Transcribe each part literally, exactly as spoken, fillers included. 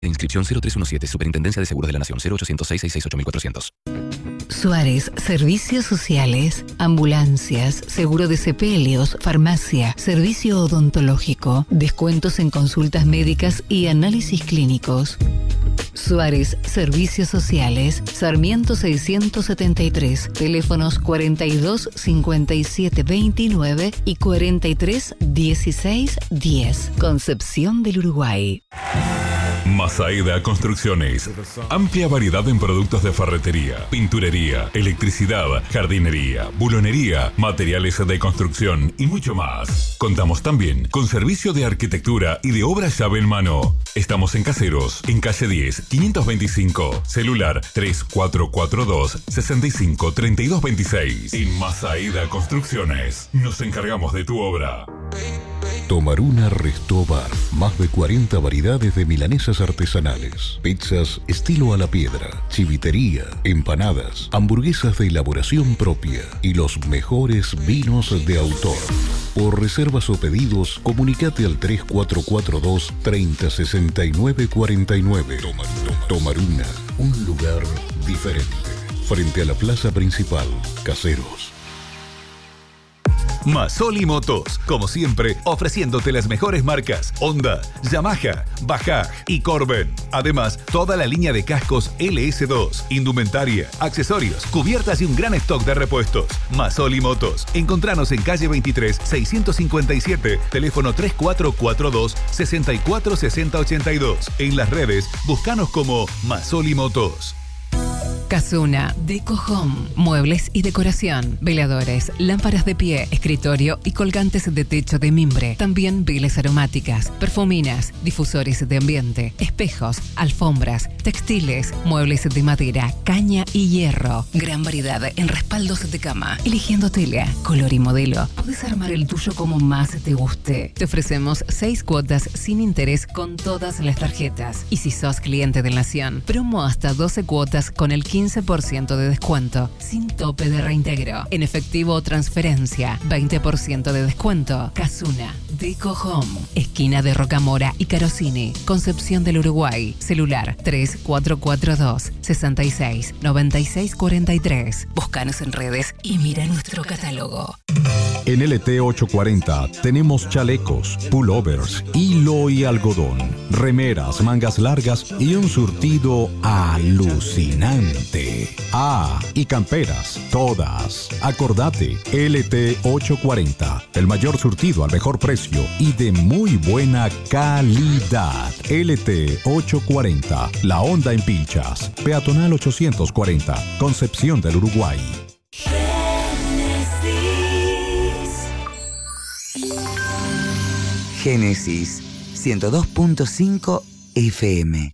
Inscripción cero tres uno siete, Superintendencia de Seguros de la Nación, cero ochocientos seis, seiscientos sesenta y ocho, mil cuatrocientos. Suárez, Servicios Sociales, Ambulancias, Seguro de sepelios, Farmacia, Servicio Odontológico, descuentos en consultas médicas y análisis clínicos. Suárez, Servicios Sociales, Sarmiento seiscientos setenta y tres, teléfonos cuarenta y dos, cincuenta y siete, veintinueve y cuarenta y tres, dieciséis, diez. Concepción del Uruguay. Masaeda Construcciones. Amplia variedad en productos de ferretería, pinturería, electricidad, jardinería, bulonería, materiales de construcción y mucho más. Contamos también con servicio de arquitectura y de obra llave en mano. Estamos en Caseros, en calle diez, quinientos veinticinco. Celular tres cuatro cuatro dos, seis cinco, tres dos dos seis. En Masaeda Construcciones nos encargamos de tu obra. Tomaruna Resto Bar. Más de cuarenta variedades de milanesas artesanales, pizzas estilo a la piedra, chivitería, empanadas, hamburguesas de elaboración propia y los mejores vinos de autor. Por reservas o pedidos, comunicate al tres cuatro cuatro dos, treinta, sesenta y nueve, cuarenta y nueve. Tomar, tomar. Tomaruna, un lugar diferente. Frente a la plaza principal, Caseros. Masoli Motos, como siempre, ofreciéndote las mejores marcas Honda, Yamaha, Bajaj y Corben. Además, toda la línea de cascos L S dos, indumentaria, accesorios, cubiertas y un gran stock de repuestos. Masoli Motos. Encontranos en calle veintitrés, seiscientos cincuenta y siete, teléfono tres cuatro cuatro dos, seis cuatro seis cero ocho dos. En las redes, búscanos como Masoli Motos. Casuna, Deco Home, muebles y decoración, veladores, lámparas de pie, escritorio y colgantes de techo de mimbre. También velas aromáticas, perfuminas, difusores de ambiente, espejos, alfombras, textiles, muebles de madera, caña y hierro. Gran variedad en respaldos de cama. Eligiendo tela, color y modelo, puedes armar el tuyo como más te guste. Te ofrecemos seis cuotas sin interés con todas las tarjetas. Y si sos cliente de Nación, promo hasta doce cuotas con el quince por ciento de descuento, sin tope de reintegro. En efectivo o transferencia, veinte por ciento de descuento. Casuna, Deco Home, esquina de Rocamora y Carosini, Concepción del Uruguay. Celular tres cuatro cuatro dos, sesenta y seis, noventa y seis, cuarenta y tres. Búscanos en redes y mira nuestro catálogo. En L T ochocientos cuarenta tenemos chalecos, pullovers, hilo y algodón, remeras, mangas largas y un surtido alucinante. Ah, y camperas, todas. Acordate, L T ochocientos cuarenta, el mayor surtido al mejor precio y de muy buena calidad. L T ochocientos cuarenta, La Honda en Pinchas, Peatonal ochocientos cuarenta, Concepción del Uruguay. Génesis ciento dos punto cinco F M.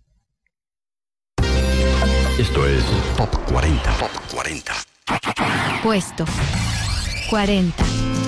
Esto es Top cuarenta. Top cuarenta. Puesto cuarenta.